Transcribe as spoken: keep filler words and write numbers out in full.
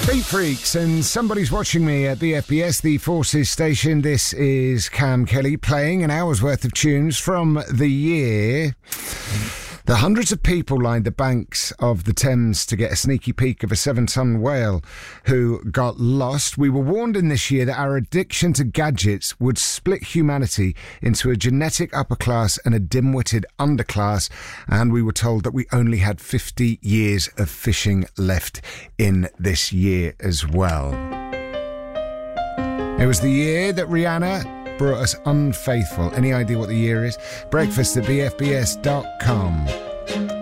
Beat Freaks and Somebody's Watching Me at B F B S, the Forces station. This is Cam Kelly playing an hour's worth of tunes from the year. The hundreds of people lined the banks of the Thames to get a sneaky peek of a seven-ton whale who got lost. We were warned in this year that our addiction to gadgets would split humanity into a genetic upper class and a dim-witted underclass, and we were told that we only had fifty years of fishing left in this year as well. It was the year that Rihanna brought us Unfaithful. Any idea what the year is? Breakfast at b f b s dot com.